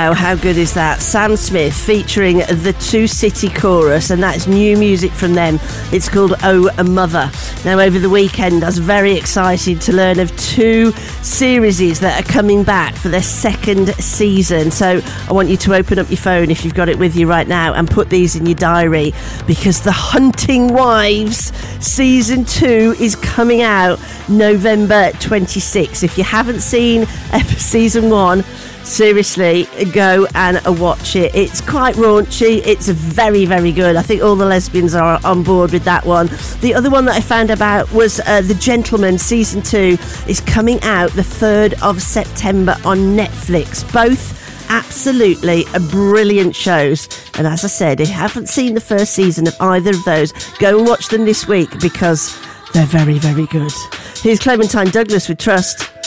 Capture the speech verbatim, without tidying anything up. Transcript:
Wow, how good is that? Sam Smith featuring the Two City Chorus, and that's new music from them. It's called Oh Mother. Now, over the weekend, I was very excited to learn of two series that are coming back for their second season. So I want you to open up your phone if you've got it with you right now and put these in your diary, because The Hunting Wives season two is coming out November twenty-sixth. If you haven't seen season one, seriously, go and watch it. It's quite raunchy. It's very, very good. I think all the lesbians are on board with that one. The other one that I found about was uh, The Gentleman season two is coming out the third of September on Netflix. Both absolutely brilliant shows. And as I said, if you haven't seen the first season of either of those, go and watch them this week, because they're very, very good. Here's Clementine Douglas with Trust.